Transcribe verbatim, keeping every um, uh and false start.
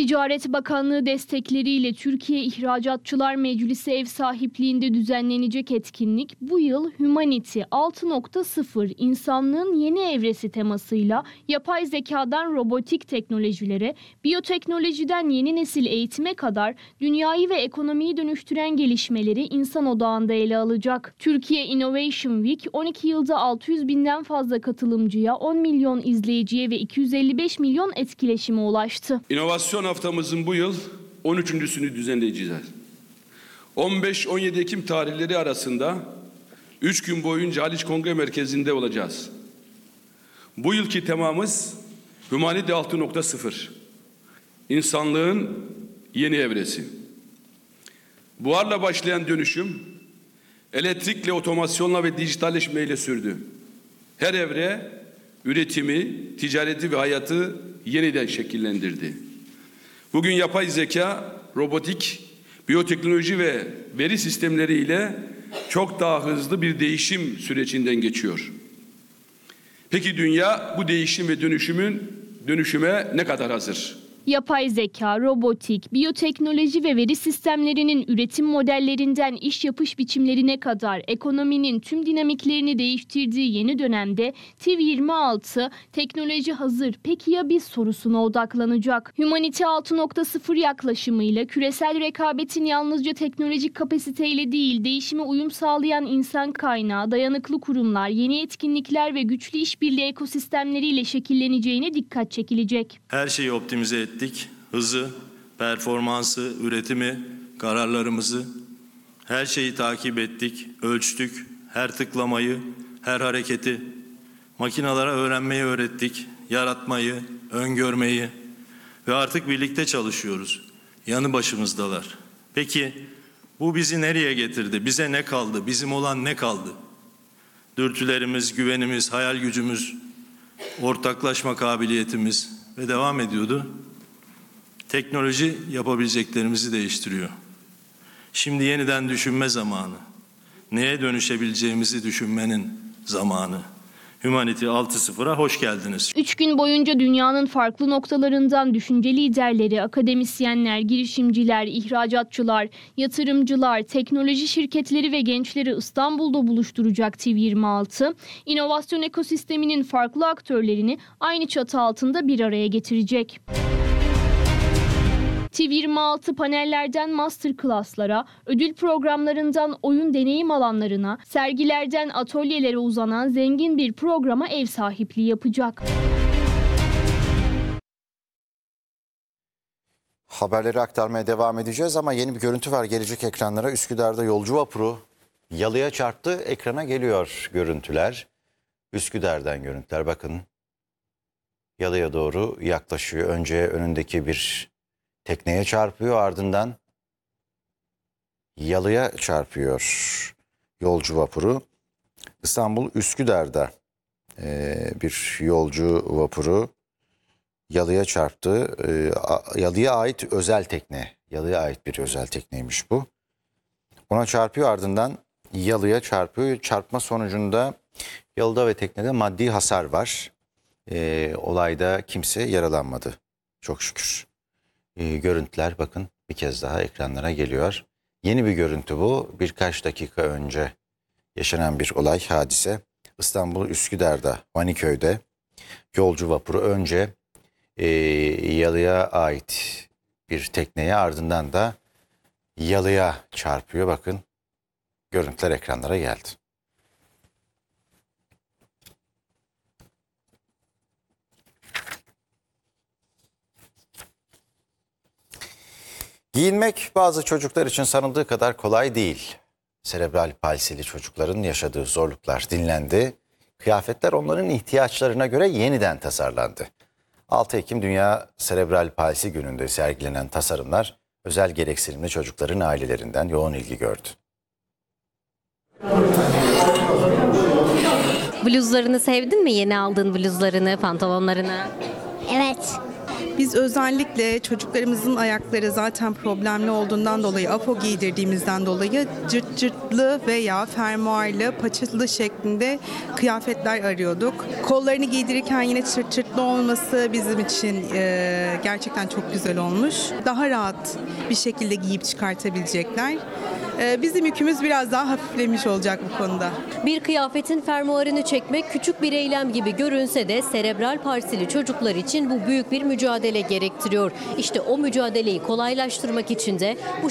Ticaret Bakanlığı destekleriyle Türkiye İhracatçılar Meclisi ev sahipliğinde düzenlenecek etkinlik bu yıl Humanity altı nokta sıfır insanlığın yeni evresi temasıyla yapay zekadan robotik teknolojilere, biyoteknolojiden yeni nesil eğitime kadar dünyayı ve ekonomiyi dönüştüren gelişmeleri insan odağında ele alacak. Türkiye Innovation Week on iki yılda altı yüz binden fazla katılımcıya, on milyon izleyiciye ve iki yüz elli beş milyon etkileşime ulaştı. İnovasyon haftamızın bu yıl on üçüncüsünü düzenleyeceğiz. on beş on yedi Ekim tarihleri arasında üç gün boyunca Haliç Kongre Merkezi'nde olacağız. Bu yılki temamız Humanity altı nokta sıfır. İnsanlığın yeni evresi. Buharla başlayan dönüşüm elektrikle, otomasyonla ve dijitalleşmeyle sürdü. Her evre üretimi, ticareti ve hayatı yeniden şekillendirdi. Bugün yapay zeka, robotik, biyoteknoloji ve veri sistemleriyle çok daha hızlı bir değişim sürecinden geçiyor. Peki dünya bu değişim ve dönüşümün dönüşüme ne kadar hazır? Yapay zeka, robotik, biyoteknoloji ve veri sistemlerinin üretim modellerinden iş yapış biçimlerine kadar ekonominin tüm dinamiklerini değiştirdiği yeni dönemde T V yirmi altı teknoloji hazır, peki ya biz sorusuna odaklanacak. Humanity altı nokta sıfır yaklaşımıyla küresel rekabetin yalnızca teknolojik kapasiteyle değil, değişime uyum sağlayan insan kaynağı, dayanıklı kurumlar, yeni etkinlikler ve güçlü işbirliği ekosistemleriyle şekilleneceğine dikkat çekilecek. Her şeyi optimize ettik. Hızı, performansı, üretimi, kararlarımızı, her şeyi takip ettik, ölçtük, her tıklamayı, her hareketi, makinalara öğrenmeyi öğrettik, yaratmayı, öngörmeyi ve artık birlikte çalışıyoruz. Yanı başımızdalar. Peki bu bizi nereye getirdi? Bize ne kaldı? Bizim olan ne kaldı? Dürtülerimiz, güvenimiz, hayal gücümüz, ortaklaşma kabiliyetimiz ve devam ediyordu. Teknoloji yapabileceklerimizi değiştiriyor. Şimdi yeniden düşünme zamanı. Neye dönüşebileceğimizi düşünmenin zamanı. Humanity altı sıfıra hoş geldiniz. Üç gün boyunca dünyanın farklı noktalarından düşünce liderleri, akademisyenler, girişimciler, ihracatçılar, yatırımcılar, teknoloji şirketleri ve gençleri İstanbul'da buluşturacak T V yirmi altı, inovasyon ekosisteminin farklı aktörlerini aynı çatı altında bir araya getirecek. T V yirmi altı panellerden masterclass'lara, ödül programlarından oyun deneyim alanlarına, sergilerden atölyelere uzanan zengin bir programa ev sahipliği yapacak. Haberleri aktarmaya devam edeceğiz ama yeni bir görüntü var gelecek ekranlara. Üsküdar'da yolcu vapuru yalıya çarptı. Ekrana geliyor görüntüler. Üsküdar'dan görüntüler bakın. Yalıya doğru yaklaşıyor. Önce önündeki bir tekneye çarpıyor, ardından yalıya çarpıyor yolcu vapuru. İstanbul Üsküdar'da e, bir yolcu vapuru yalıya çarptı. E, a, yalıya ait özel tekne, yalıya ait bir özel tekneymiş bu. Ona çarpıyor, ardından yalıya çarpıyor. Çarpma sonucunda yalıda ve teknede maddi hasar var. E, olayda kimse yaralanmadı çok şükür. E, görüntüler bakın bir kez daha ekranlara geliyor. Yeni bir görüntü bu. Birkaç dakika önce yaşanan bir olay, hadise. İstanbul Üsküdar'da, Vaniköy'de yolcu vapuru önce e, yalıya ait bir tekneye, ardından da yalıya çarpıyor. Bakın görüntüler ekranlara geldi. Giyinmek bazı çocuklar için sanıldığı kadar kolay değil. Serebral palsili çocukların yaşadığı zorluklar dinlendi. Kıyafetler onların ihtiyaçlarına göre yeniden tasarlandı. altı Ekim Dünya Serebral Palsi Günü'nde sergilenen tasarımlar özel gereksinimli çocukların ailelerinden yoğun ilgi gördü. Bluzlarını sevdin mi? Yeni aldığın bluzlarını, pantolonlarını? Evet. Biz özellikle çocuklarımızın ayakları zaten problemli olduğundan dolayı, apo giydirdiğimizden dolayı cırt cırtlı veya fermuarlı, paçalı şeklinde kıyafetler arıyorduk. Kollarını giydirirken yine çırt çırtlı olması bizim için e, gerçekten çok güzel olmuş. Daha rahat bir şekilde giyip çıkartabilecekler. E, bizim yükümüz biraz daha hafiflemiş olacak bu konuda. Bir kıyafetin fermuarını çekmek küçük bir eylem gibi görünse de serebral palsili çocuklar için bu büyük bir mücadele gerektiriyor. İşte o mücadeleyi kolaylaştırmak için de bu